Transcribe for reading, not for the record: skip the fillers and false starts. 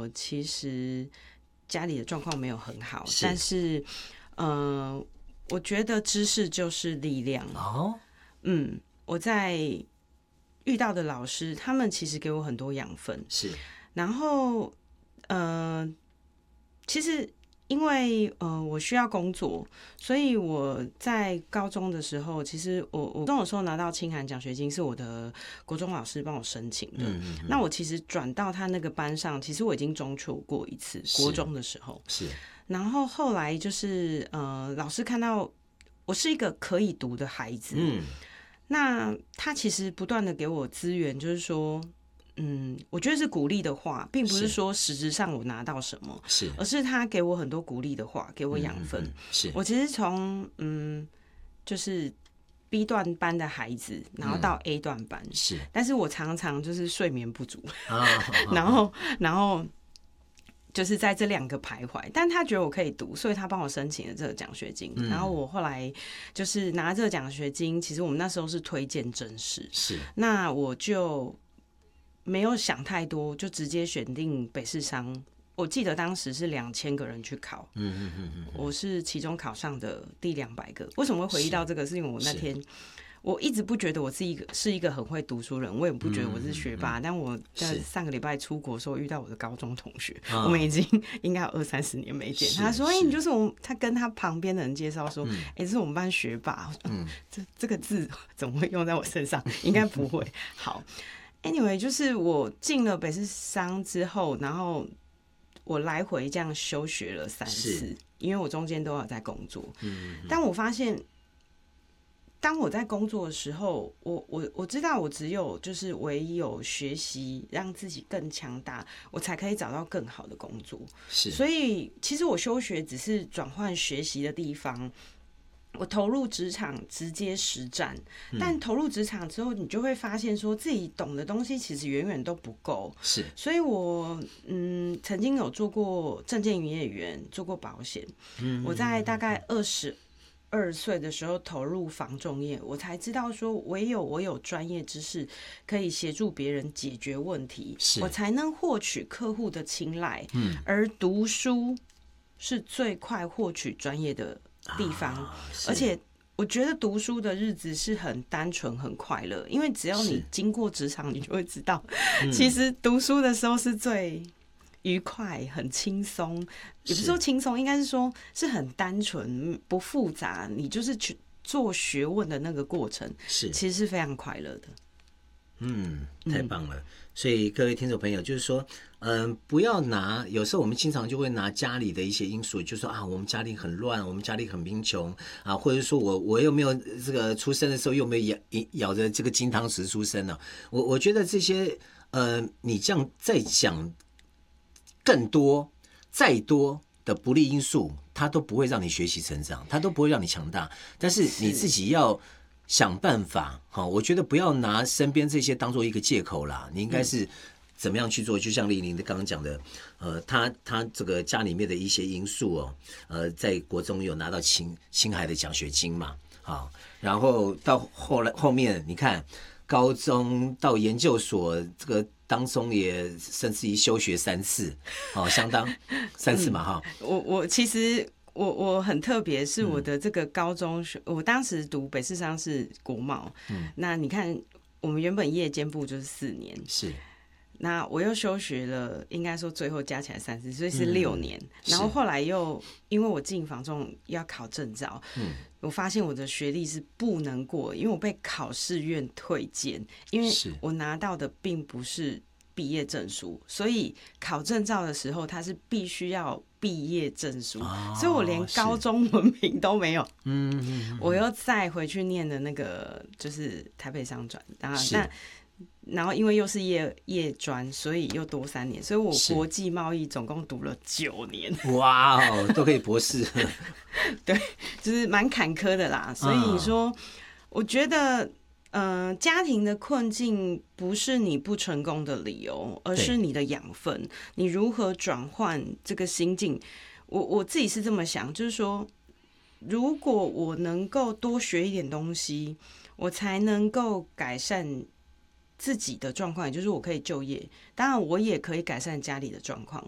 其实家里的状况没有很好， 是但是我觉得知识就是力量。 哦， 我在遇到的老师，他们其实给我很多养分。 是， 然后其实因为我需要工作，所以我在高中的时候，其实我高中的时候拿到清寒奖学金，是我的国中老师帮我申请的。那我其实转到他那个班上，其实我已经中辍过一次，国中的时候是。 然后后来就是老师看到我是一个可以读的孩子，那他其实不断的给我资源，就是说，我觉得是鼓励的话，并不是说实质上我拿到什么，而是他给我很多鼓励的话，给我养分。我其实从就是 B 段班的孩子，然后到 A 段班，但是我常常就是睡眠不足，然后就是在这两个徘徊，但他觉得我可以读，所以他帮我申请了这个奖学金。然后我后来就是拿这个奖学金，其实我们那时候是推荐甄试，那我就没有想太多，就直接选定北市商。我记得当时是2000个人去考，我是其中考上的第200个。为什么会回忆到这个？是因为我那天。我一直不觉得我是一个很会读书人，我也不觉得我是学霸。但我在上个礼拜出国的时候遇到我的高中同学，我们已经应该有20-30年没见。他说：“你就是我。”他跟他旁边的人介绍说：“这是我们班学霸。”这个字怎么会用在我身上？应该不会。好 ，anyway， 就是我进了北市商之后，然后我来回这样休学了3次，因为我中间都有在工作。但我发现。当我在工作的时候，我知道我只有就是唯有学习让自己更强大，我才可以找到更好的工作。所以其实我休学只是转换学习的地方，我投入职场直接实战。但投入职场之后，你就会发现说自己懂的东西其实远远都不够。所以我曾经有做过证券营业员，做过保险。我在大概22岁的时候投入房仲业，我才知道说，唯有我有专业知识，可以协助别人解决问题，我才能获取客户的青睐。而读书是最快获取专业的地方，而且我觉得读书的日子是很单纯、很快乐，因为只要你经过职场，你就会知道，其实读书的时候是最愉快、很轻松，也不是说轻松，应该是说是很单纯、不复杂。你就是去做学问的那个过程，其实是非常快乐的。 太棒了。所以各位听众朋友，就是说，不要拿，有时候我们经常就会拿家里的一些因素，就说啊，我们家里很乱，我们家里很贫穷啊，或者说我又没有这个出生的时候又没有咬着这个金汤匙出生呢。我觉得这些你这样再讲。更多再多的不利因素，它都不会让你学习成长，它都不会让你强大。但是你自己要想办法，我觉得不要拿身边这些当做一个借口啦。你应该是怎么样去做？就像丽玲刚刚讲的，他这个家里面的一些因素哦，在国中有拿到青海的奖学金嘛，好，然后到后面你看高中到研究所这个。当中也甚至于休学3次，相当3次嘛哈。 我其实我很特别，是我的这个高中我当时读北市商是国贸，那你看我们原本夜间部就是4年，那我又休学了，应该说最后加起来3次，所以是6年。然后后来又因为我进房仲要考证照，我发现我的学历是不能过，因为我被考试院退荐，因为我拿到的并不是毕业证书，所以考证照的时候它是必须要毕业证书，所以我连高中文凭都没有。我又再回去念的那个就是台北商专，然后因为又是业专，所以又多3年，所以我国际贸易总共读了9年。 哇哦，都可以博士。 对，就是蛮坎坷的啦。所以你说，我觉得，家庭的困境不是你不成功的理由，而是你的养分。你如何转换这个心境？我自己是这么想，就是说，如果我能够多学一点东西，我才能够改善自己的状况，也就是我可以就业，当然我也可以改善家里的状况。